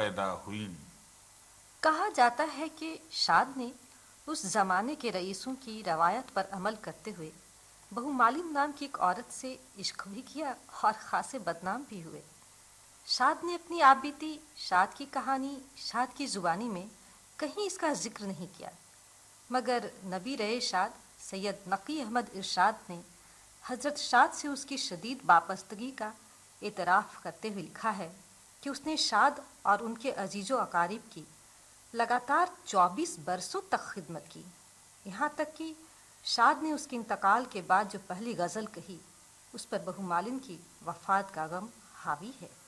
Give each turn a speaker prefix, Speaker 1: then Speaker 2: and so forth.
Speaker 1: पैदा हुईं।
Speaker 2: कहा जाता है कि शाद ने उस जमाने के रईसों की रवायत पर अमल करते हुए बहू मालिन नाम की एक औरत से इश्क भी किया और खासे बदनाम भी हुए। शाद ने अपनी आपबीती, शाद की कहानी, शाद की जुबानी में कहीं इसका जिक्र नहीं किया, मगर नबी रहे शाद सैयद नकी अहमद इरशाद ने हजरत शाद से उसकी शदीद वापस्तगी का एतराफ़ करते हुए लिखा है कि उसने शाद और उनके अजीज़ो अकारीब की लगातार 24 बरसों तक खिदमत की। यहाँ तक कि शाद ने उसके इंतकाल के बाद जो पहली गज़ल कही, उस पर बहू मालिन की वफ़ात का गम हावी है।